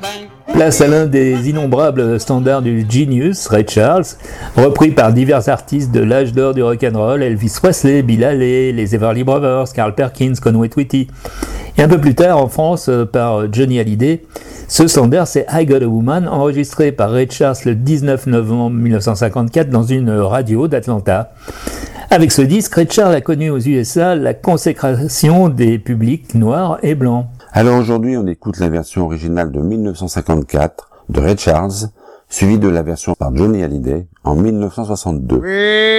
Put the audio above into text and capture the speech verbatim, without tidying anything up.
Place à l'un des innombrables standards du Genius, Ray Charles, repris par divers artistes de l'âge d'or du rock'n'roll, Elvis Presley, Bill Haley, les Everly Brothers, Carl Perkins, Conway Twitty. Et un peu plus tard, en France, par Johnny Hallyday, ce standard, c'est I Got a Woman, enregistré par Ray Charles le dix-neuf novembre mille neuf cent cinquante-quatre dans une radio d'Atlanta. Avec ce disque, Ray Charles a connu aux U S A la consécration des publics noirs et blancs. Alors aujourd'hui, on écoute la version originale de mille neuf cent cinquante-quatre de Ray Charles, suivie de la version par Johnny Hallyday en mille neuf cent soixante-deux.